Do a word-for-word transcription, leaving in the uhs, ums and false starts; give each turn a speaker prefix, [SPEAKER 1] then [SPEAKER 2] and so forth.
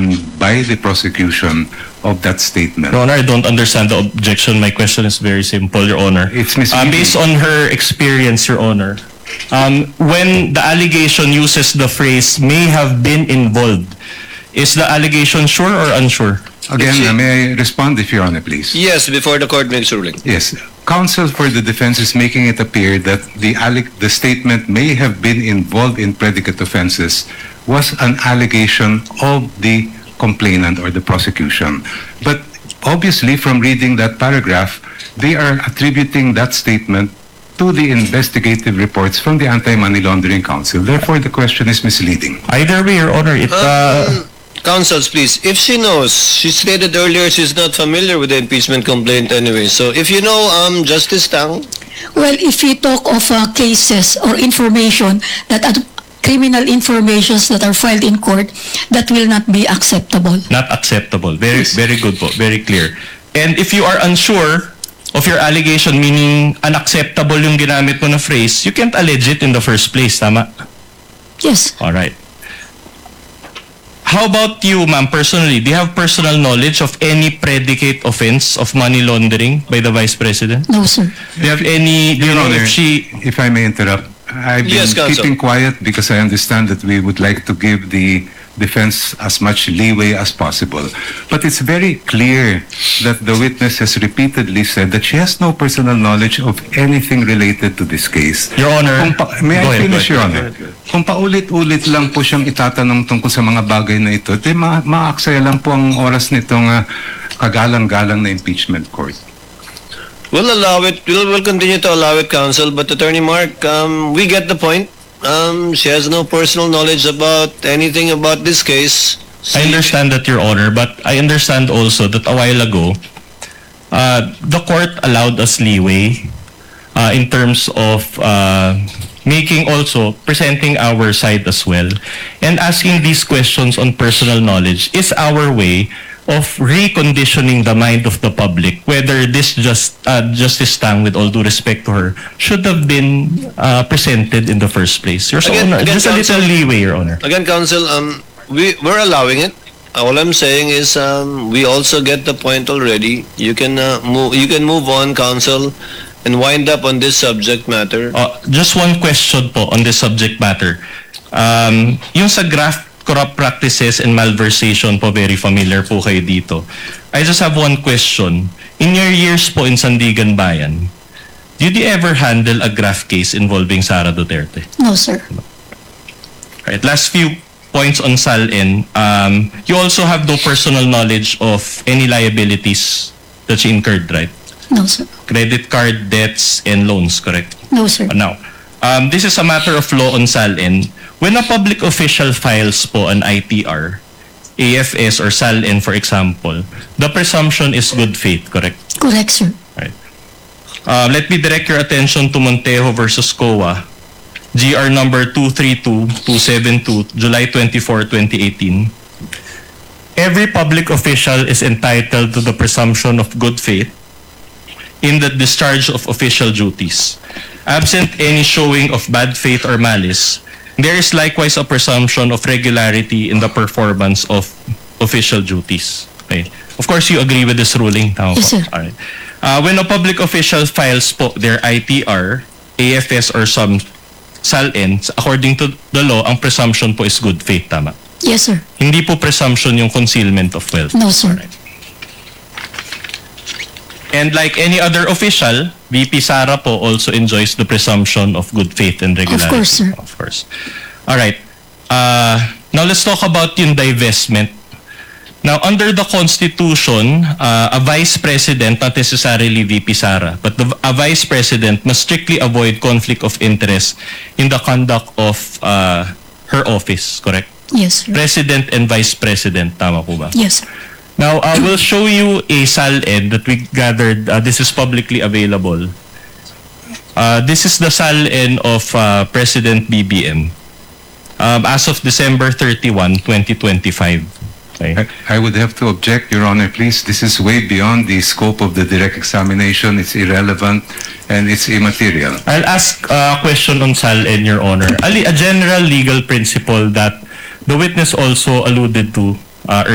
[SPEAKER 1] objection by the prosecution of that statement.
[SPEAKER 2] Your Honor, I don't understand the objection. My question is very simple, Your Honor.
[SPEAKER 1] It's
[SPEAKER 2] Uh,
[SPEAKER 1] misleading.
[SPEAKER 2] based on her experience, Your Honor, um, when the allegation uses the phrase may have been involved, is the allegation sure or unsure?
[SPEAKER 1] Again, uh, may I respond, if Your Honor, please?
[SPEAKER 3] Yes, before the court makes ruling.
[SPEAKER 1] Yes. Counsel for the defense is making it appear that the alleg- the statement may have been involved in predicate offenses was an allegation of the complainant or the prosecution. But obviously, from reading that paragraph, they are attributing that statement to the investigative reports from the Anti-Money Laundering Council. Therefore, the question is misleading.
[SPEAKER 2] Either way, Your Honor, it... Uh,
[SPEAKER 3] Um, counsels, please. If she knows, she stated earlier she's not familiar with the impeachment complaint anyway. So if you know, um, Justice Tang,
[SPEAKER 4] Well, if we talk of uh, cases or information that are criminal informations that are filed in court, that will not be acceptable.
[SPEAKER 2] not acceptable. Very,
[SPEAKER 4] Yes.
[SPEAKER 2] very good po. Very clear. And if you are unsure of your allegation, meaning unacceptable yung ginamit mo na phrase, you can't allege it in the first place, tama?
[SPEAKER 4] Yes.
[SPEAKER 2] All right. How about you, ma'am, personally? Do you have personal knowledge of any predicate offense of money laundering by the Vice President?
[SPEAKER 4] No, sir.
[SPEAKER 2] Do you have any, do you
[SPEAKER 1] Your
[SPEAKER 2] know
[SPEAKER 1] Honor,
[SPEAKER 2] if she...
[SPEAKER 1] if I may interrupt, I've been
[SPEAKER 3] Yes, Counsel.
[SPEAKER 1] keeping quiet because I understand that we would like to give the defense as much leeway as possible. But it's very clear that the witness has repeatedly said that she has no personal knowledge of anything related to this case.
[SPEAKER 2] Your Honor,
[SPEAKER 1] Kung pa- may
[SPEAKER 2] go
[SPEAKER 1] I
[SPEAKER 2] ahead,
[SPEAKER 1] finish,
[SPEAKER 2] go
[SPEAKER 1] Your
[SPEAKER 2] ahead.
[SPEAKER 1] Honor? Kung paulit-ulit lang po siyang itatanong tungkol sa mga bagay na ito, di ma- maaksaya lang po ang oras nitong ah, kagalang-galang na impeachment court.
[SPEAKER 3] we'll allow it. We'll, we'll continue to allow it, counsel. But Attorney Mark, um, we get the point. Um, she has no personal knowledge about anything about this case.
[SPEAKER 2] I understand that, Your Honor, but I understand also that a while ago, uh, the court allowed us leeway uh, in terms of uh, making also, presenting our side as well. And asking these questions on personal knowledge is our way of reconditioning the mind of the public, whether this just uh, Justice Tang, with all due respect to her, should have been uh, presented in the first place. Your
[SPEAKER 3] Again-
[SPEAKER 2] Honor,
[SPEAKER 3] again,
[SPEAKER 2] just a little
[SPEAKER 3] counsel-
[SPEAKER 2] leeway, Your Honor.
[SPEAKER 3] Again, counsel, um, we we're allowing it. All I'm saying is, um, we also get the point already. You can uh, move. You can move on, counsel, and wind up on this subject matter.
[SPEAKER 2] Uh, just one question po on this subject matter. Um, yung sa graft corrupt practices and malversation po, very familiar po kayo dito. I just have one question. In your years po in Sandigan Bayan, did you ever handle a graft case involving Sara Duterte?
[SPEAKER 4] No, sir.
[SPEAKER 2] Right. Last few points on S A L N. Um, you also have no personal knowledge of any liabilities that she incurred, right?
[SPEAKER 4] No, sir.
[SPEAKER 2] Credit card debts and loans, correct?
[SPEAKER 4] No, sir.
[SPEAKER 2] Now, um, this is a matter of law on S A L N. When a public official files po an I T R, A F S or S A L N for example, the presumption is good faith, correct?
[SPEAKER 4] Correct, sir.
[SPEAKER 2] Right. Uh, let me direct your attention to Montejo versus C O A, G R number two three two two seven two, July twenty-fourth, twenty eighteen. Every public official is entitled to the presumption of good faith in the discharge of official duties. Absent any showing of bad faith or malice, there is likewise a presumption of regularity in the performance of official duties. Okay. Of course, you agree with this ruling? Tama
[SPEAKER 4] Yes,
[SPEAKER 2] po?
[SPEAKER 4] sir.
[SPEAKER 2] Alright. Uh, when a public official files po their I T R, A F S, or some S A L N, according to the law, ang presumption po is good faith, tama?
[SPEAKER 4] Yes, sir.
[SPEAKER 2] Hindi po presumption yung concealment of wealth.
[SPEAKER 4] No, sir.
[SPEAKER 2] And like any other official, V P Sara po also enjoys the presumption of good faith and regularity.
[SPEAKER 4] Of course, sir.
[SPEAKER 2] Of course. All right. Uh, now let's talk about yung divestment. Now, under the Constitution, uh, a Vice President, not necessarily V P Sara, but the, a Vice President must strictly avoid conflict of interest in the conduct of uh, her office, correct?
[SPEAKER 4] Yes, sir.
[SPEAKER 2] President and Vice President, tama po ba?
[SPEAKER 4] Yes, sir.
[SPEAKER 2] Now, I will show you a S A L N that we gathered. Uh, this is publicly available. Uh, this is the S A L N of uh, President B B M um, as of December thirty-first, twenty twenty-five. Okay.
[SPEAKER 1] I, I would have to object, Your Honor, please. This is way beyond the scope of the direct examination. It's irrelevant and it's immaterial.
[SPEAKER 2] I'll ask a question on S A L N, Your Honor. A, a general legal principle that the witness also alluded to uh,